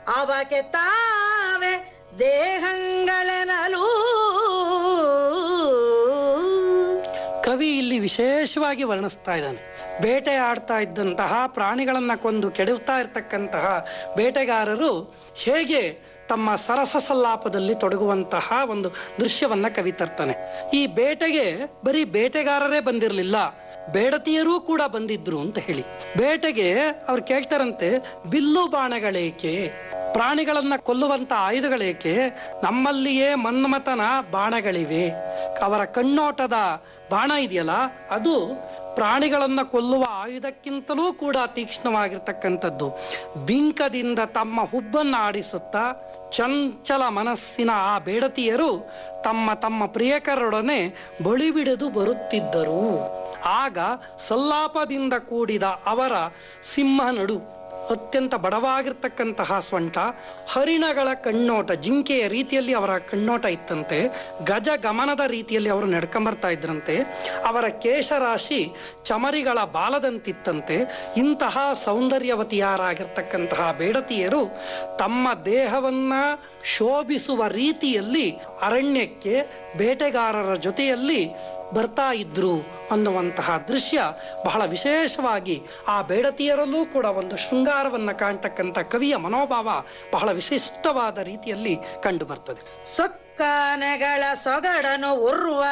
ಅವಕ್ಕೆ ತಾವೇ ದೇಹಗಳೆನಲು. ಕವಿ ಇಲ್ಲಿ ವಿಶೇಷವಾಗಿ ವರ್ಣಿಸ್ತಾ ಇದ್ದಾನೆ. ಬೇಟೆಯಾಡ್ತಾ ಇದ್ದಂತಹ ಪ್ರಾಣಿಗಳನ್ನ ಕೊಂದು ಕೆಡುತ್ತಾ ಇರ್ತಕ್ಕಂತಹ ಬೇಟೆಗಾರರು ಹೇಗೆ ತಮ್ಮ ಸರಸ ಸಲ್ಲಾಪದಲ್ಲಿ ತೊಡಗುವಂತಹ ಒಂದು ದೃಶ್ಯವನ್ನ ಕವಿ ತರ್ತಾನೆ. ಈ ಬೇಟೆಗೆ ಬರೀ ಬೇಟೆಗಾರರೇ ಬಂದಿರಲಿಲ್ಲ, ಬೇಡತಿಯರೂ ಕೂಡ ಬಂದಿದ್ರು ಅಂತ ಹೇಳಿ. ಬೇಟೆಗೆ ಅವ್ರು ಕೇಳ್ತಾರಂತೆ, ಬಿಲ್ಲು ಬಾಣಗಳೇಕೆ, ಪ್ರಾಣಿಗಳನ್ನ ಕೊಲ್ಲುವಂತ ಆಯುಧಗಳೇಕೆ, ನಮ್ಮಲ್ಲಿಯೇ ಮನ್ಮಥನ ಬಾಣಗಳಿವೆ. ಅವರ ಕಣ್ಣೋಟದ ಬಾಣ ಇದೆಯಲ್ಲ, ಅದು ಪ್ರಾಣಿಗಳನ್ನ ಕೊಲ್ಲುವ ಆಯುಧಕ್ಕಿಂತಲೂ ಕೂಡ ತೀಕ್ಷ್ಣವಾಗಿರ್ತಕ್ಕಂಥದ್ದು. ಬಿಂಕದಿಂದ ತಮ್ಮ ಹುಬ್ಬನ್ನ ಆಡಿಸುತ್ತಾ ಚಂಚಲ ಮನಸ್ಸಿನ ಆ ಬೇಡತಿಯರು ತಮ್ಮ ತಮ್ಮ ಪ್ರಿಯಕರೊಡನೆ ಬಳಿಬಿಡಿದು ಬರುತ್ತಿದ್ದರು. ಆಗ ಸಲ್ಲಾಪದಿಂದ ಕೂಡಿದ ಅವರ ಸಿಂಹ ನಡು, ಅತ್ಯಂತ ಬಡವಾಗಿರ್ತಕ್ಕಂತಹ ಸ್ವಂಟ, ಹರಿಣಗಳ ಕಣ್ಣೋಟ, ಜಿಂಕೆಯ ರೀತಿಯಲ್ಲಿ ಅವರ ಕಣ್ಣೋಟ ಇತ್ತಂತೆ, ಗಜ ಗಮನದ ರೀತಿಯಲ್ಲಿ ಅವರು ನಡ್ಕೊಂಬರ್ತಾ ಇದ್ರಂತೆ, ಅವರ ಕೇಶರಾಶಿ ಚಮರಿಗಳ ಬಾಲದಂತಿತ್ತಂತೆ. ಇಂತಹ ಸೌಂದರ್ಯವತಿಯಾರಾಗಿರ್ತಕ್ಕಂತಹ ಬೇಡತಿಯರು ತಮ್ಮ ದೇಹವನ್ನ ಶೋಭಿಸುವ ರೀತಿಯಲ್ಲಿ ಅರಣ್ಯಕ್ಕೆ ಬೇಟೆಗಾರರ ಜೊತೆಯಲ್ಲಿ ಬರ್ತಾ ಇದ್ರು ಅನ್ನುವಂತಹ ದೃಶ್ಯ ಬಹಳ ವಿಶೇಷವಾಗಿ ಆ ಬೇಡತಿಯರಲ್ಲೂ ಕೂಡ ಒಂದು ಶೃಂಗಾರವನ್ನ ಕಾಣ್ತಕ್ಕಂಥ ಕವಿಯ ಮನೋಭಾವ ಬಹಳ ವಿಶಿಷ್ಟವಾದ ರೀತಿಯಲ್ಲಿ ಕಂಡು ಬರ್ತದೆ. ಸೊಕ್ಕಾನೆಗಳ ಸೊಗಡನು ಉರ್ವ